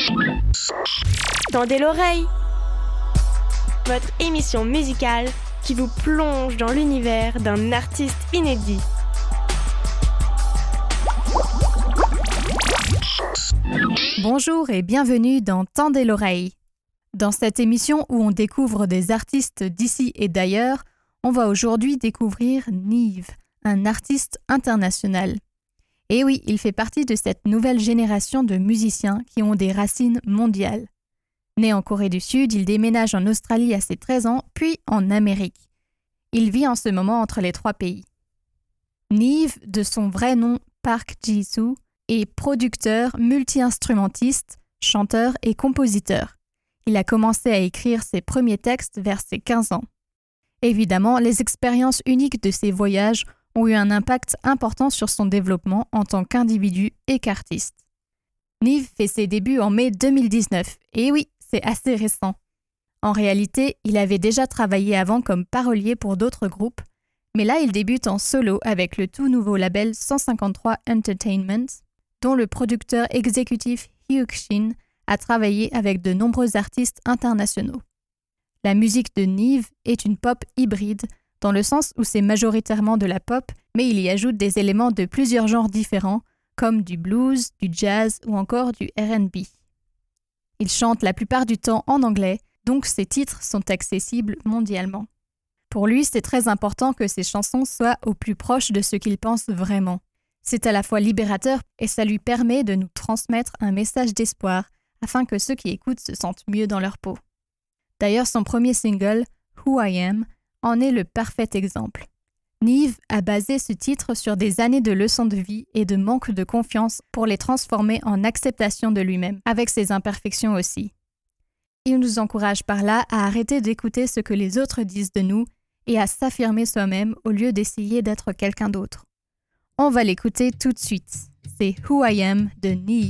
Tendez l'oreille, votre émission musicale qui vous plonge dans l'univers d'un artiste inédit. Bonjour et bienvenue dans Tendez l'oreille. Dans cette émission où on découvre des artistes d'ici et d'ailleurs, on va aujourd'hui découvrir Nive, un artiste international. Et oui, il fait partie de cette nouvelle génération de musiciens qui ont des racines mondiales. Né en Corée du Sud, il déménage en Australie à ses 13 ans, puis en Amérique. Il vit en ce moment entre les trois pays. Nive, de son vrai nom Park Ji-soo, est producteur, multi-instrumentiste, chanteur et compositeur. Il a commencé à écrire ses premiers textes vers ses 15 ans. Évidemment, les expériences uniques de ses voyages ont eu un impact important sur son développement en tant qu'individu et qu'artiste. Nive fait ses débuts en mai 2019, et oui, c'est assez récent. En réalité, il avait déjà travaillé avant comme parolier pour d'autres groupes, mais là il débute en solo avec le tout nouveau label 153 Entertainment, dont le producteur exécutif Hyuk Shin a travaillé avec de nombreux artistes internationaux. La musique de Nive est une pop hybride, dans le sens où c'est majoritairement de la pop, mais il y ajoute des éléments de plusieurs genres différents, comme du blues, du jazz ou encore du R&B. Il chante la plupart du temps en anglais, donc ses titres sont accessibles mondialement. Pour lui, c'est très important que ses chansons soient au plus proche de ce qu'il pense vraiment. C'est à la fois libérateur et ça lui permet de nous transmettre un message d'espoir afin que ceux qui écoutent se sentent mieux dans leur peau. D'ailleurs, son premier single, Who I Am, en est le parfait exemple. Nive a basé ce titre sur des années de leçons de vie et de manque de confiance pour les transformer en acceptation de lui-même, avec ses imperfections aussi. Il nous encourage par là à arrêter d'écouter ce que les autres disent de nous et à s'affirmer soi-même au lieu d'essayer d'être quelqu'un d'autre. On va l'écouter tout de suite. C'est Who I Am de Nive.